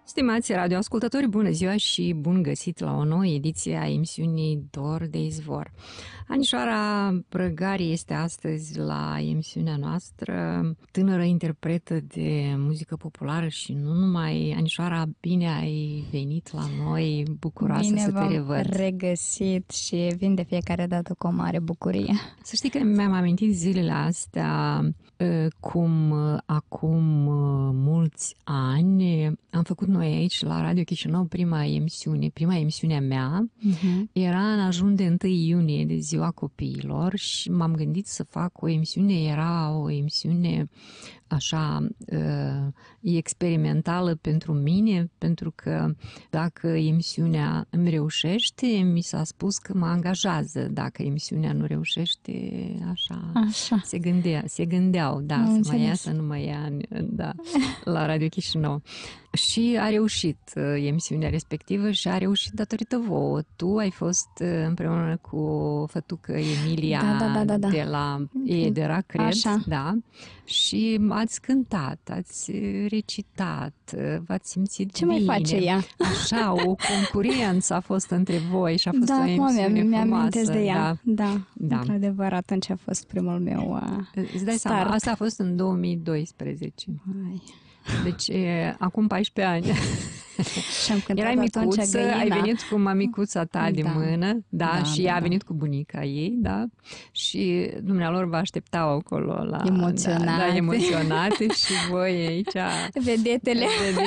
Stimați radioascultători, bună ziua și bun găsit la o nouă ediție a emisiunii Dor de Izvor. Anișoara Brăgari este astăzi la emisiunea noastră, tânără interpretă de muzică populară și nu numai. Anișoara, bine ai venit la noi, bucuroasă să te revăd. Bine v-am regăsit și vin de fiecare dată cu o mare bucurie. Să știi că mi-am amintit zilele astea cum acum mulți ani am făcut noi aici la Radio Chișinău prima emisiune a mea. Era în ajun de 1 iunie, de Ziua Copiilor, și m-am gândit să fac o emisiune. Era o emisiune așa experimentală pentru mine, pentru că dacă emisiunea îmi reușește, mi s-a spus că mă angajează. Dacă emisiunea nu reușește, așa. Se gândeau, da, să mă ia, să nu mă ia, da, la Radio Chișinău. Și a reușit emisiunea respectivă și a reușit datorită vouă. Tu ai fost împreună cu fătucă Emilia de la Edera, cred, așa. Da, și ați cântat, ați recitat, v-ați simțit Ce bine. mai face ea? Așa, o concurență a fost între voi și a fost o emisiune mi-amintesc de ea. Da. Într-adevăr, atunci a fost primul meu Îți dai seama, asta a fost în 2012. Deci, acum 14 ani. Și am cântat. Erai micuță, ai venit cu mamicuța ta de mână, și ea a venit cu bunica ei, da? Și dumnealor vă așteptau acolo la... Emoționate și voi aici... Vedetele,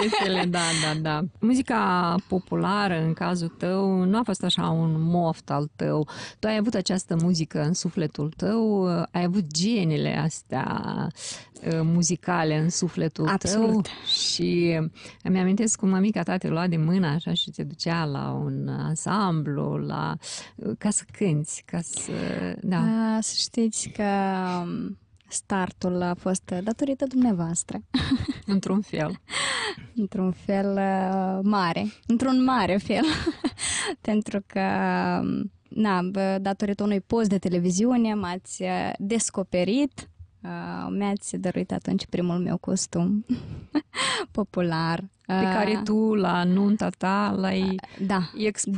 da. Muzica populară, în cazul tău, nu a fost așa un moft al tău. Tu ai avut această muzică în sufletul tău, ai avut genele astea muzicale în sufletul tău și îmi amintesc cum mamica ta te lua de mână așa și te ducea la un ansamblu, ca să cânți, ca să... Da. Să știți că startul a fost datorită dumneavoastră. Într-un fel. Într-un fel mare. Într-un mare fel. Pentru că datorită unui post de televiziune m-ați descoperit. Mi-ați dăruit atunci primul meu costum popular. Pe care tu, la nunta ta, l-ai expus.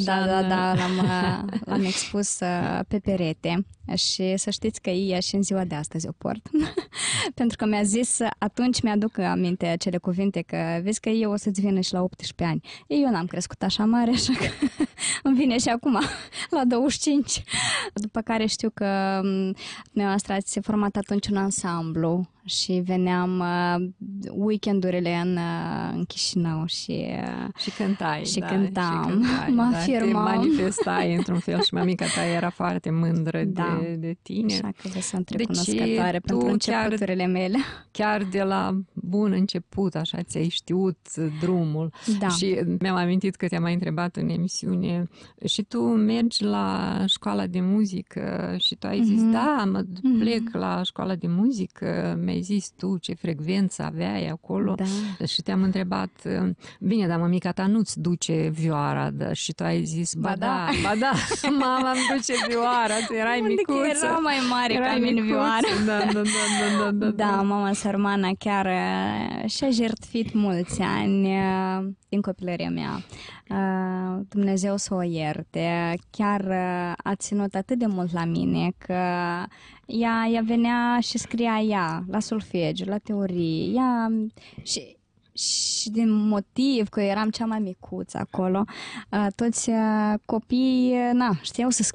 L-am expus pe perete și să știți că ea și în ziua de astăzi o port. Pentru că mi-a zis, atunci mi-aduc aminte acele cuvinte, că vezi că eu o să-ți vină și la 18 ani. Eu n-am crescut așa mare, așa că îmi vine și acum la 25. După care știu că dumneavoastră ați format atunci un ansamblu și veneam weekendurile în Chișinău și cântai. Și cântam. Mă afirmam. Te manifestai într-un fel și mamica ta era foarte mândră de tine. Așa că vă sunt recunoscătoare pentru începuturile mele. Chiar de la bun început, așa, ți-ai știut drumul. Da. Și mi-am amintit că te-am mai întrebat în emisiune și tu mergi la școala de muzică și tu ai zis, plec la școala de muzică, mi-ai zis tu ce frecvență aveai acolo și te-am întrebat, bine, dar mămica ta nu-ți duce vioara, și tu ai zis, ba da, mama îmi duce vioara, tu erai micuță. Era mai mare ca mine vioara. Da, mama sărmana chiar și-a jertfit mulți ani din copilăria mea. Dumnezeu să o ierte. Chiar a ținut atât de mult la mine că ea venea și scria ea la solfegiu, la teorie. Și din motiv că eram cea mai micuță acolo, toți copiii știau să